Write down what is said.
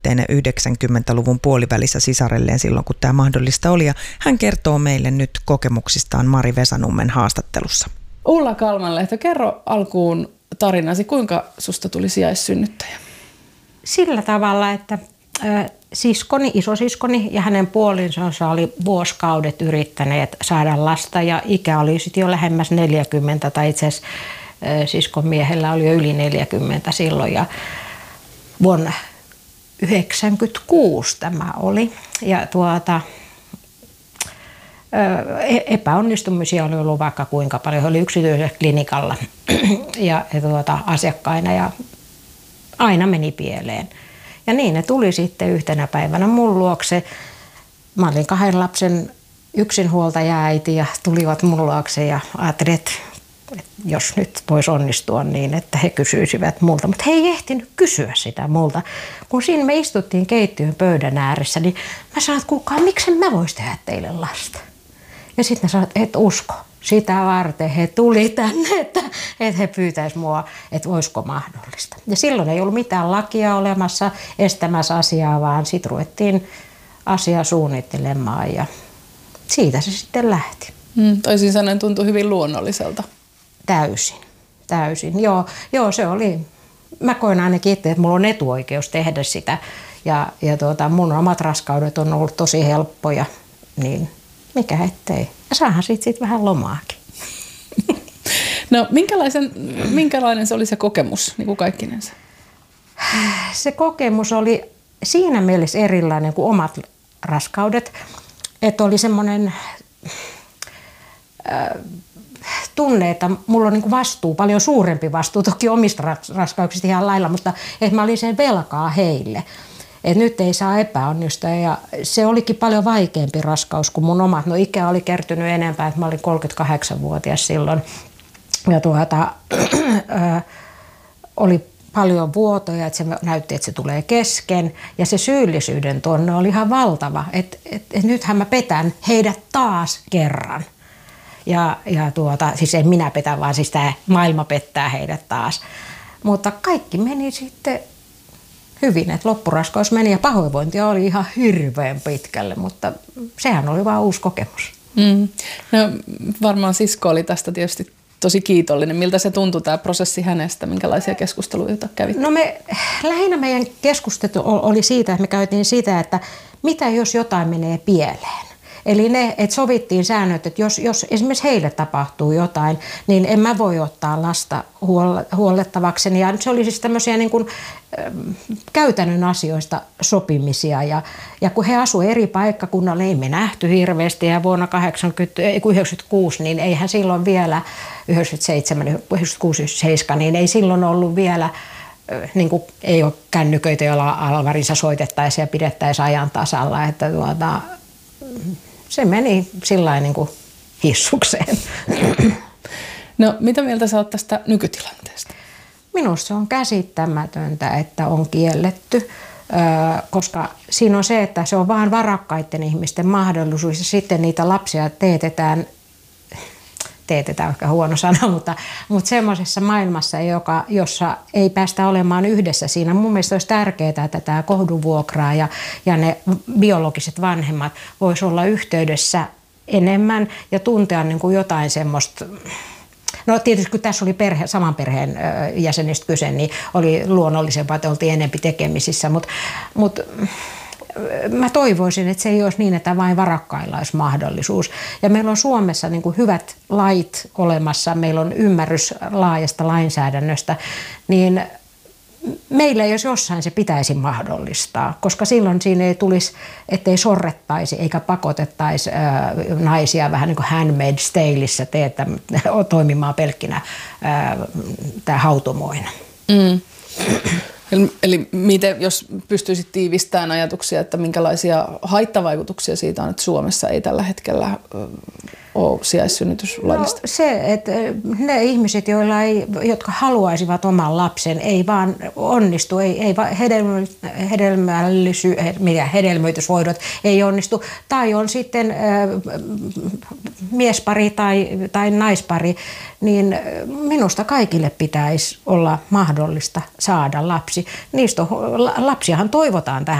90-luvun puolivälissä sisarelleen silloin, kun tämä mahdollista oli. Ja hän kertoo meille nyt kokemuksistaan Mari Vesanummen haastattelussa. Ulla Kalmanlehto, kerro alkuun tarinasi, kuinka susta tuli sijaissynnyttäjä? Sillä tavalla, että isosiskoni ja hänen puolisonsa oli vuosikaudet yrittäneet saada lasta ja ikä oli sitten jo lähemmäs 40 tai itse asiassa siskon miehellä oli jo yli 40 silloin ja vuonna 1996 tämä oli ja epäonnistumisia oli ollut vaikka kuinka paljon. He oli yksityisellä klinikalla ja asiakkaina ja aina meni pieleen. Ja niin ne tuli sitten yhtenä päivänä mun luokse. Mä olin 2 lapsen yksinhuoltaja-äiti ja tulivat mun luokse ja ajattelin, että jos nyt voisi onnistua niin, että he kysyisivät multa. Mutta he ei ehtinyt kysyä sitä multa. Kun siinä me istuttiin keittiön pöydän ääressä, niin mä sanoin, että kuulkaa, miksen mä vois tehdä teille lasta? Ja sitten ne sanoivat, että et usko. Sitä varten he tuli tänne, että he pyytäisi mua, että voisiko mahdollista. Ja silloin ei ollut mitään lakia olemassa estämässä asiaa, vaan sitten ruvettiin asiaa suunnittelemaan ja siitä se sitten lähti. Toisin sanoen tuntui hyvin luonnolliselta. Täysin. Joo, se oli. Mä koen ainakin itse, että mulla on etuoikeus tehdä sitä ja mun omat raskaudet on ollut tosi helppoja, niin mikä ettei. Ja saahan siitä vähän lomaakin. No minkälainen se oli se kokemus niin kuin kaikkinensa? Se kokemus oli siinä mielessä erilainen kuin omat raskaudet, että oli semmoinen tunne, että mulla on niin kuin vastuu, paljon suurempi vastuu, toki omista raskauksista ihan lailla, mutta että mä olin sen velkaa heille. Että nyt ei saa epäonnistua ja se olikin paljon vaikeampi raskaus kuin mun omat. No ikä oli kertynyt enempää, että mä olin 38-vuotias silloin ja oli paljon vuotoja, että se näytti, että se tulee kesken ja se syyllisyyden tonne oli ihan valtava, että nythän mä petän heidät taas kerran. Siis en minä petä, vaan siis tämä maailma pettää heidät taas. Mutta kaikki meni sitten hyvin, että loppuraskaus meni ja pahoinvointia oli ihan hirveän pitkälle, mutta sehän oli vaan uusi kokemus. No, varmaan sisko oli tästä tietysti tosi kiitollinen. Miltä se tuntui tämä prosessi hänestä? Minkälaisia keskusteluita kävit? No lähinnä meidän keskustelu oli siitä, että me käytiin sitä, että mitä jos jotain menee pieleen. Eli että sovittiin säännöt, että jos esimerkiksi heille tapahtuu jotain, niin en mä voi ottaa lasta huollettavakseni. Ja se oli siis tämmöisiä niin kuin, käytännön asioista sopimisia. Ja kun he asuivat eri paikkakunnalla, ei me nähty hirveästi. Ja vuonna 1996, niin eihän silloin vielä, 97, 96, 97, niin ei silloin ollut vielä, niin kuin, ei ole kännyköitä, joilla alvarissa soitettaisiin ja pidettäisiin ajan tasalla. Että se meni sillain niin kuin hissukseen. No, mitä mieltä sä oot tästä nykytilanteesta? Minusta se on käsittämätöntä, että on kielletty, koska siinä on se, että se on vaan varakkaiden ihmisten mahdollisuus ja sitten niitä lapsia teetetään ehkä huono sana, mutta semmoisessa maailmassa, jossa ei päästä olemaan yhdessä siinä. Mun mielestä olisi tärkeää, että tämä kohdunvuokraa ja ne biologiset vanhemmat vois olla yhteydessä enemmän ja tuntea niin kuin jotain semmoista. No tietysti kun tässä oli saman perheen jäsenistä kyse, niin oli luonnollisempaa, että oltiin enemmän tekemisissä, mutta mä toivoisin, että se ei olisi niin, että vain varakkailla olisi mahdollisuus. Ja meillä on Suomessa niin kuin hyvät lait olemassa, meillä on ymmärrys laajasta lainsäädännöstä, niin meillä jos jossain se pitäisi mahdollistaa, koska silloin siinä ei tulisi, ettei sorrettaisi eikä pakotettaisi naisia vähän niin kuin Handmaid's Taleissa toimimaan pelkkinä hautomoina. Eli miten, jos pystyisit tiivistämään ajatuksia, että minkälaisia haittavaikutuksia siitä on, että Suomessa ei tällä hetkellä ole sijaissynnytyslaillista? No se, että ne ihmiset, jotka haluaisivat oman lapsen, ei vaan onnistu, ei hedelmöityshoidot ei onnistu, tai on sitten miespari tai naispari, niin minusta kaikille pitäisi olla mahdollista saada lapsi. Lapsiahan toivotaan tähän